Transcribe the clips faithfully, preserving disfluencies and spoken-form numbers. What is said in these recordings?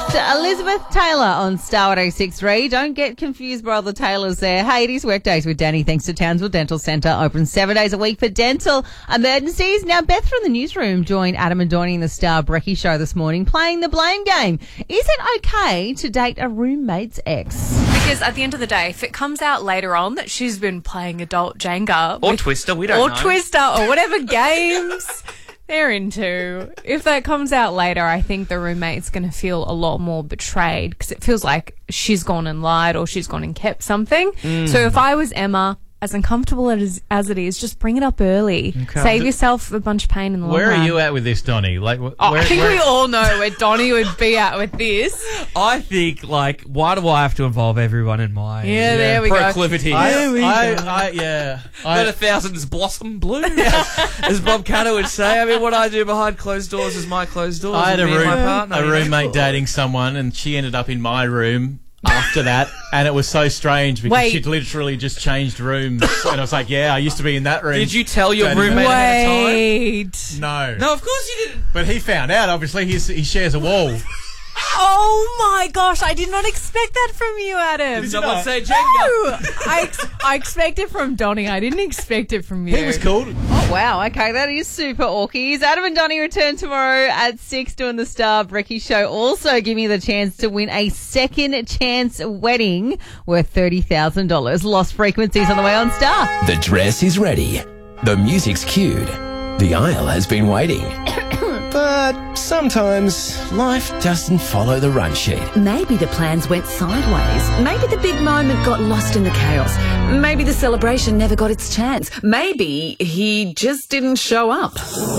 Elizabeth Taylor on Star one oh six point three. Don't get confused by all the Taylors there. Hey, it is Workdays with Danny, thanks to Townsville Dental Centre. Open seven days a week for dental emergencies. Now, Beth from the newsroom joined Adam and Donnie in the Star Brekkie show this morning playing the blame game. Is it okay to date a roommate's ex? Because at the end of the day, if it comes out later on that she's been playing adult Jenga... Or with, Twister, we don't or know. Or Twister, or whatever games... they're into. If that comes out later, I think the roommate's going to feel a lot more betrayed because it feels like she's gone and lied or she's gone and kept something. Mm. So if I was Emma, as uncomfortable as, as it is, just bring it up early. Okay. Save yourself a bunch of pain in the long Where run. are you at with this, Donnie? Like, wh- oh, where, I think where... we all know where Donnie would be at with this. I think, like, why do I have to involve everyone in my yeah, yeah, there we proclivity? go. I, There we I, go. I, yeah. Let I, a thousands blossom bloom, as Bob Catter would say. I mean, what I do behind closed doors is my closed doors. I had a, me and room, my partner, a you know? roommate dating someone, and she ended up in my room after that, and it was so strange because Wait. she'd literally just changed rooms, and I was like, yeah, I used to be in that room. Did you tell your Dating roommate her. ahead of time? Wait. No. No, of course you didn't. But he found out, obviously. He's, he shares a wall. Oh my gosh, I did not expect that from you, Adam. Did someone not? say Jenga? No, I, ex- I expect it from Donnie. I didn't expect it from you. He was cool. Oh, wow. Okay, that is super orkies. Adam and Donnie return tomorrow at six doing the Star Brekkie show. Also give you the chance to win a second chance wedding worth thirty thousand dollars. Lost Frequencies on the way on Star. The dress is ready. The music's cued. The aisle has been waiting. But sometimes life doesn't follow the run sheet. Maybe the plans went sideways. Maybe the big moment got lost in the chaos. Maybe the celebration never got its chance. Maybe he just didn't show up.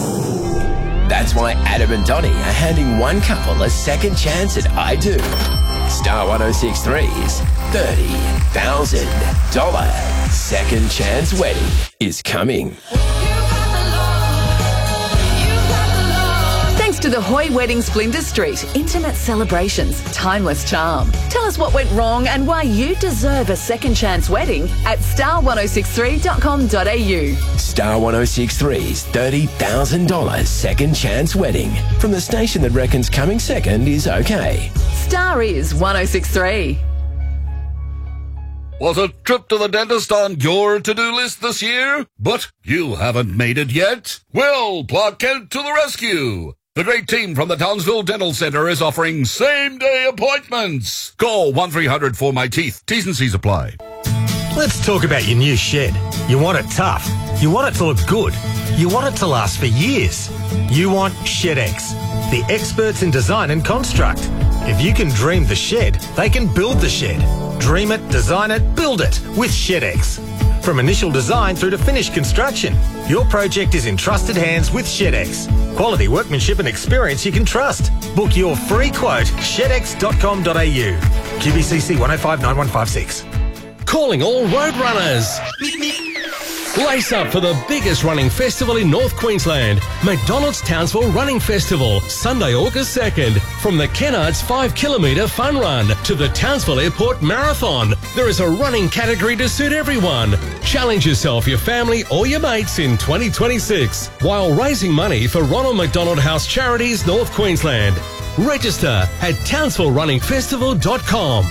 That's why Adam and Donnie are handing one couple a second chance at I Do. Star one oh six point three's thirty thousand dollars second chance wedding is coming. Thanks to the Hoy Weddings Flinders Street, intimate celebrations, timeless charm. Tell us what went wrong and why you deserve a second chance wedding at star one oh six three dot com dot a u. Star one oh six point three's thirty thousand dollars second chance wedding from the station that reckons coming second is okay. Star is one oh six point three. Was a trip to the dentist on your to-do list this year? But you haven't made it yet? Well, Clark Kent to the rescue. The great team from the Townsville Dental Centre is offering same-day appointments. Call one three hundred for my teeth. T's and C's apply. Let's talk about your new shed. You want it tough. You want it to look good. You want it to last for years. You want ShedX, the experts in design and construct. If you can dream the shed, they can build the shed. Dream it, design it, build it with ShedX. From initial design through to finished construction, your project is in trusted hands with ShedX. Quality workmanship and experience you can trust. Book your free quote, shed x dot com dot a u. Q B C C one oh five nine one five six. Calling all road runners. Lace up for the biggest running festival in North Queensland, McDonald's Townsville Running Festival, Sunday, August second. From the Kennards five kilometre fun run to the Townsville Airport Marathon, there is a running category to suit everyone. Challenge yourself, your family or your mates in twenty twenty-six while raising money for Ronald McDonald House Charities North Queensland. Register at townsville running festival dot com.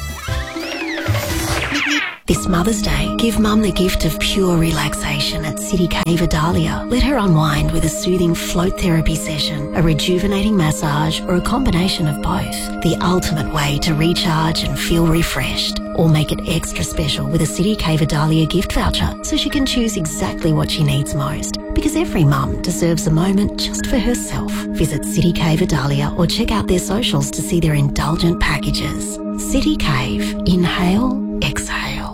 This Mother's Day, give Mum the gift of pure relaxation at City Cave Adalia. Let her unwind with a soothing float therapy session, a rejuvenating massage, or a combination of both. The ultimate way to recharge and feel refreshed. Or make it extra special with a City Cave Adalia gift voucher so she can choose exactly what she needs most. Because every mum deserves a moment just for herself. Visit City Cave Adalia or check out their socials to see their indulgent packages. City Cave. Inhale, exhale.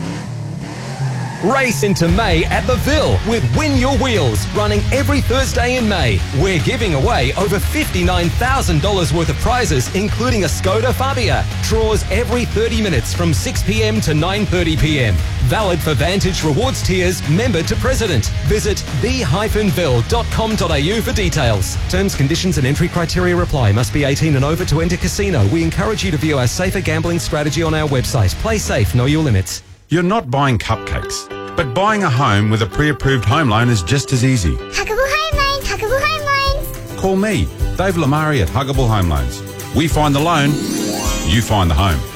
Race into May at the Ville with Win Your Wheels, running every Thursday in May. We're giving away over fifty-nine thousand dollars worth of prizes, including a Skoda Fabia. Draws every thirty minutes from six p.m. to nine thirty p.m. Valid for Vantage Rewards tiers, member to president. Visit the dash ville dot com dot a u for details. Terms, conditions and entry criteria apply. Must be eighteen and over to enter casino. We encourage you to view our safer gambling strategy on our website. Play safe, know your limits. You're not buying cupcakes, but buying a home with a pre-approved home loan is just as easy. Huggable Home Loans, Huggable Home Loans. Call me, Dave Lamari at Huggable Home Loans. We find the loan, You find the home.